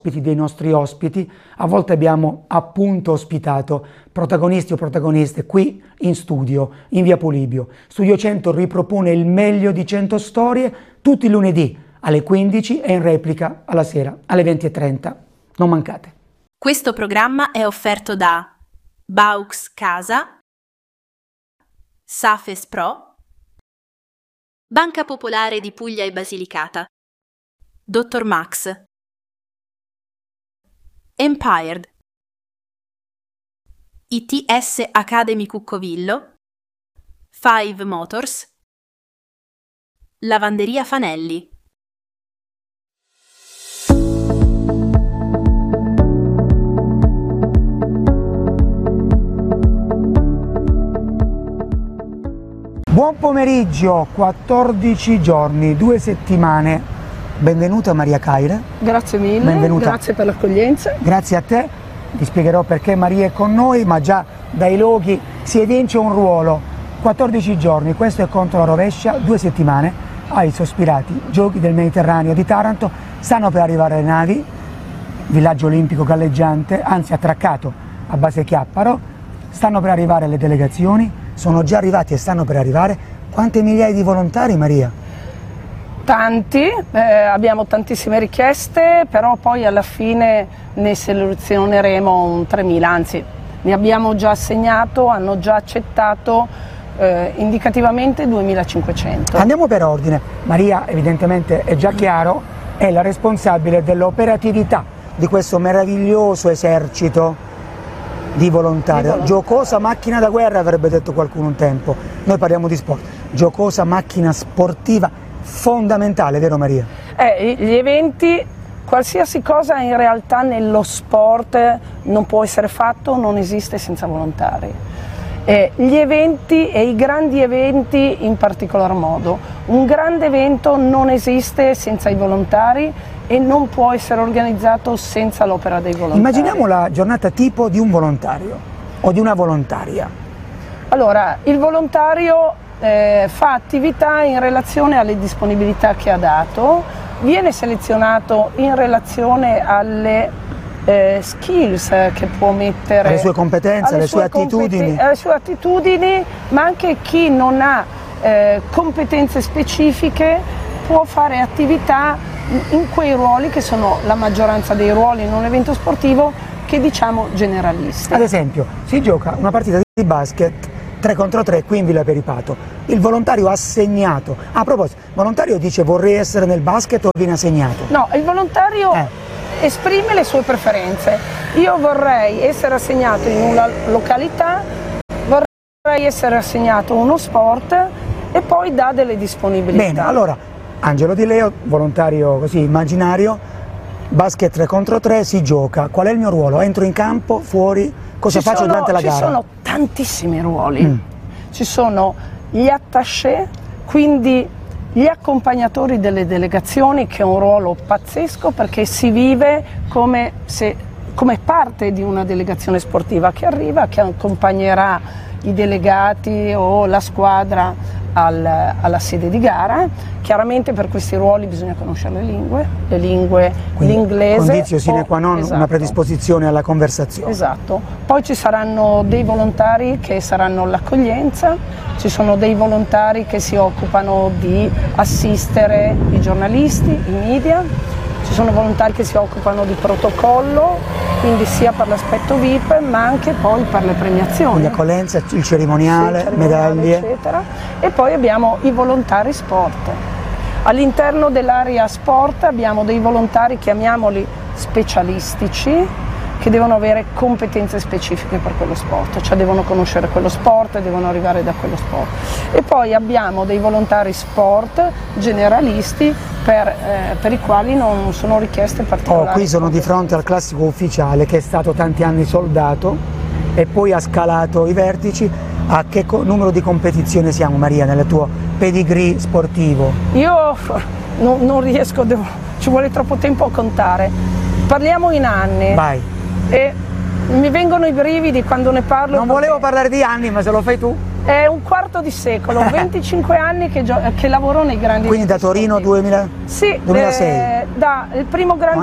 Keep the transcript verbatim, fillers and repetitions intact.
dei nostri ospiti, a volte abbiamo appunto ospitato protagonisti o protagoniste qui in studio, in via Polibio. Studio cento ripropone il meglio di cento storie tutti i lunedì alle quindici e in replica alla sera alle venti e trenta. Non mancate. Questo programma è offerto da Baux Casa, Safes Pro, Banca Popolare di Puglia e Basilicata, Dottor Max, Empired, I T S Academy Cuccovillo, Five Motors, Lavanderia Fanelli. Buon pomeriggio, quattordici giorni, due settimane. Benvenuta Maria Caire. Grazie mille, Benvenuta. Grazie per l'accoglienza. Grazie a te, ti spiegherò perché Maria è con noi, ma già dai loghi si evince un ruolo. quattordici giorni, questo è contro la rovescia, due settimane, ai sospirati Giochi del Mediterraneo di Taranto, stanno per arrivare le navi, villaggio olimpico galleggiante, anzi attraccato a base Chiapparo, stanno per arrivare le delegazioni, sono già arrivati e stanno per arrivare. Quante migliaia di volontari, Maria? Tanti, eh, abbiamo tantissime richieste, però poi alla fine ne selezioneremo un tremila, anzi ne abbiamo già assegnato, hanno già accettato eh, indicativamente duemilacinquecento. Andiamo per ordine. Maria, evidentemente è già chiaro, è la responsabile dell'operatività di questo meraviglioso esercito di volontari. Di volontari. Giocosa macchina da guerra, avrebbe detto qualcuno un tempo. Noi parliamo di sport. Giocosa macchina sportiva fondamentale, vero Maria? Eh, gli eventi, qualsiasi cosa in realtà nello sport non può essere fatto, non esiste senza volontari. Eh, gli eventi e i grandi eventi in particolar modo. Un grande evento non esiste senza i volontari e non può essere organizzato senza l'opera dei volontari. Immaginiamo la giornata tipo di un volontario o di una volontaria. Allora, il volontario eh, fa attività in relazione alle disponibilità che ha dato, viene selezionato in relazione alle eh, skills che può mettere, alle sue competenze, alle, alle sue, sue attitudini. alle sue attitudini, ma anche chi non ha eh, competenze specifiche può fare attività in quei ruoli che sono la maggioranza dei ruoli in un evento sportivo, che diciamo generalisti. Ad esempio, si gioca una partita di basket tre contro tre qui in Villa Peripato. Il volontario assegnato, a proposito, il volontario dice vorrei essere nel basket o viene assegnato? No, il volontario eh. esprime le sue preferenze. Io vorrei essere assegnato in una località, vorrei essere assegnato a uno sport e poi dà delle disponibilità. Bene, allora Angelo Di Leo, volontario così immaginario, basket tre contro tre, si gioca. Qual è il mio ruolo? Entro in campo, fuori? Cosa ci faccio sono, durante la ci gara? Ci sono tantissimi ruoli. Mm. Ci sono gli attaché, quindi gli accompagnatori delle delegazioni, che è un ruolo pazzesco perché si vive come, se, come parte di una delegazione sportiva che arriva, che accompagnerà i delegati o la squadra al, alla sede di gara. Chiaramente per questi ruoli bisogna conoscere le lingue, le lingue, quindi, l'inglese. Condizio sine qua non, esatto. Una predisposizione alla conversazione. Esatto. Poi ci saranno dei volontari che saranno l'accoglienza, ci sono dei volontari che si occupano di assistere i giornalisti, i media, ci sono volontari che si occupano di protocollo, quindi sia per l'aspetto V I P ma anche poi per le premiazioni. L'accoglienza, il cerimoniale, sì, cerimoniale, medaglie. Eccetera. E poi abbiamo i volontari sport. All'interno dell'area sport abbiamo dei volontari, chiamiamoli specialistici, che devono avere competenze specifiche per quello sport, cioè devono conoscere quello sport e devono arrivare da quello sport. E poi abbiamo dei volontari sport generalisti per, eh, per i quali non sono richieste particolari. Oh, qui sono di fronte al classico ufficiale che è stato tanti anni soldato e poi ha scalato i vertici. A che numero di competizione siamo, Maria, nel tuo pedigree sportivo? Io non, non riesco, devo, ci vuole troppo tempo a contare. Parliamo in anni. Vai. E mi vengono i brividi quando ne parlo. Non volevo parlare di anni, ma se lo fai tu. È un quarto di secolo, venticinque anni che, che lavoro nei grandi. Quindi da Torino duemila... Sì, duemilasei. Eh, da il primo grande